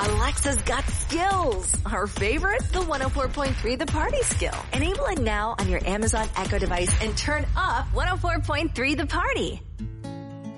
Alexa's got skills. Our favorite? The 104.3 The Party skill. Enable it now on your Amazon Echo device and turn up 104.3 The Party.